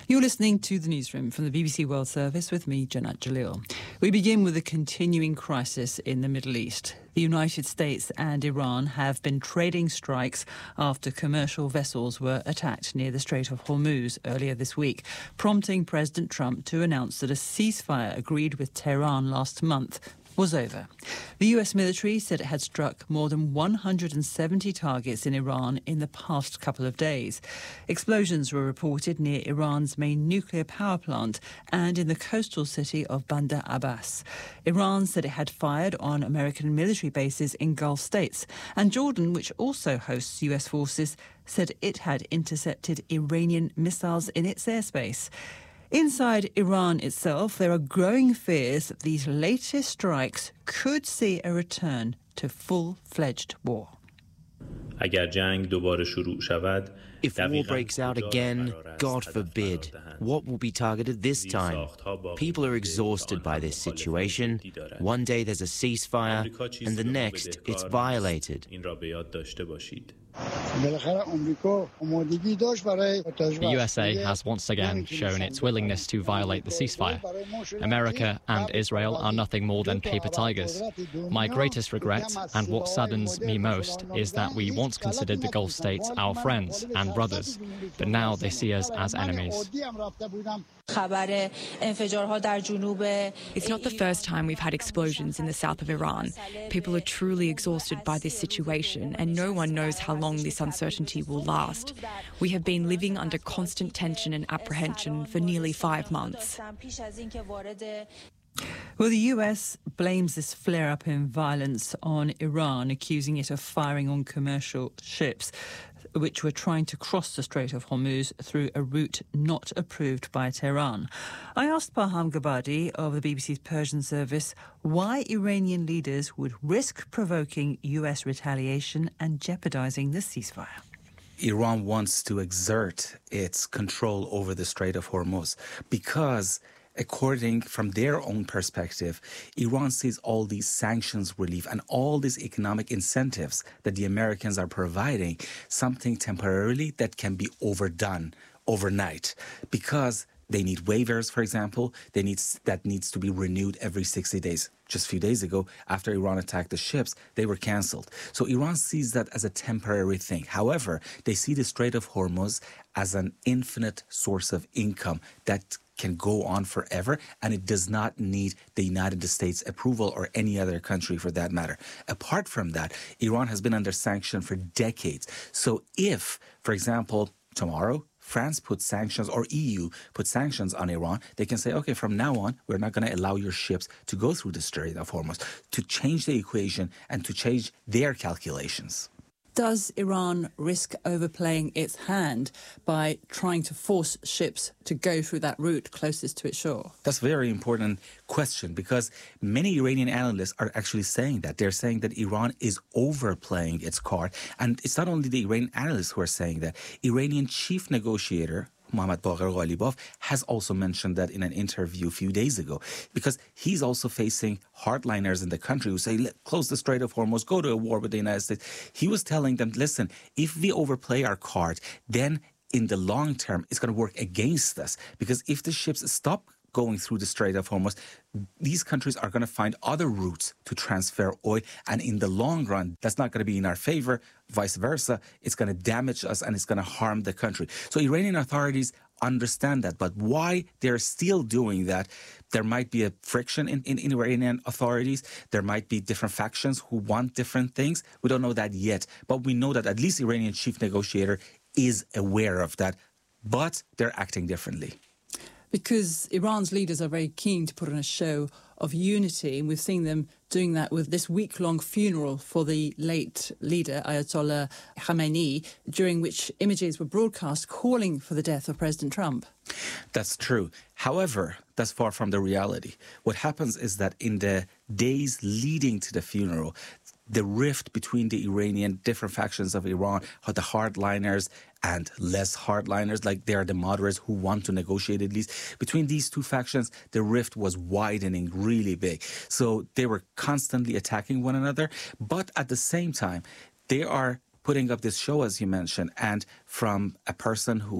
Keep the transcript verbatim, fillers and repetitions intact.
You're listening to the Newsroom from the B B C World Service with me, Janat Jalil. We begin with the continuing crisis in the Middle East. The United States and Iran have been trading strikes after commercial vessels were attacked near the Strait of Hormuz earlier this week, prompting President Trump to announce that a ceasefire agreed with Tehran last month was over. The U S military said it had struck more than one hundred seventy targets in Iran in the past couple of days. Explosions were reported near Iran's main nuclear power plant and in the coastal city of Bandar Abbas. Iran said it had fired on American military bases in Gulf states, and Jordan, which also hosts U S forces, said it had intercepted Iranian missiles in its airspace. Inside Iran itself, there are growing fears that these latest strikes could see a return to full-fledged war. If war breaks out again, God forbid, what will be targeted this time? People are exhausted by this situation. One day there's a ceasefire, and the next it's violated. The U S A has once again shown its willingness to violate the ceasefire. America and Israel are nothing more than paper tigers. My greatest regret, and what saddens me most, is that we once considered the Gulf states our friends and brothers, but now they see us as enemies. It's not the first time we've had explosions in the south of Iran. People are truly exhausted by this situation, and no one knows how long this uncertainty will last. We have been living under constant tension and apprehension for nearly five months. Well, the U S blames this flare-up in violence on Iran, accusing it of firing on commercial ships which were trying to cross the Strait of Hormuz through a route not approved by Tehran. I asked Parham Gabadi of the B B C's Persian service why Iranian leaders would risk provoking U S retaliation and jeopardizing the ceasefire. Iran wants to exert its control over the Strait of Hormuz because, according from their own perspective, Iran sees all these sanctions relief and all these economic incentives that the Americans are providing something temporarily that can be overdone overnight, because they need waivers, for example, they need, that needs to be renewed every sixty days. Just a few days ago, after Iran attacked the ships, they were cancelled. So Iran sees that as a temporary thing. However, they see the Strait of Hormuz as an infinite source of income that can go on forever, and it does not need the United States approval or any other country for that matter. Apart from that, Iran has been under sanction for decades. So if, for example, tomorrow, France puts sanctions, or E U put sanctions on Iran, they can say, okay, from now on, we're not going to allow your ships to go through the Strait of Hormuz, to change the equation and to change their calculations. Does Iran risk overplaying its hand by trying to force ships to go through that route closest to its shore? That's a very important question, because many Iranian analysts are actually saying that. They're saying that Iran is overplaying its card. And it's not only the Iranian analysts who are saying that. Iranian chief negotiator Mohammad Baqir Ghalibaf has also mentioned that in an interview a few days ago, because he's also facing hardliners in the country who say, close the Strait of Hormuz, go to a war with the United States. He was telling them, listen, if we overplay our card, then in the long term, it's going to work against us, because if the ships stop going through the Strait of Hormuz, these countries are going to find other routes to transfer oil. And in the long run, that's not going to be in our favor. Vice versa, it's going to damage us and it's going to harm the country. So Iranian authorities understand that. But why they're still doing that, there might be a friction in, in, in Iranian authorities. There might be different factions who want different things. We don't know that yet. But we know that at least Iranian chief negotiator is aware of that. But they're acting differently. Because Iran's leaders are very keen to put on a show of unity, and we've seen them doing that with this week-long funeral for the late leader, Ayatollah Khamenei, during which images were broadcast calling for the death of President Trump. That's true. However, that's far from the reality. What happens is that in the days leading to the funeral, the rift between the Iranian different factions of Iran, the hardliners and less hardliners, like they are the moderates who want to negotiate at least, between these two factions, the rift was widening really big. So they were constantly attacking one another. But at the same time, they are putting up this show, as you mentioned, and from a person who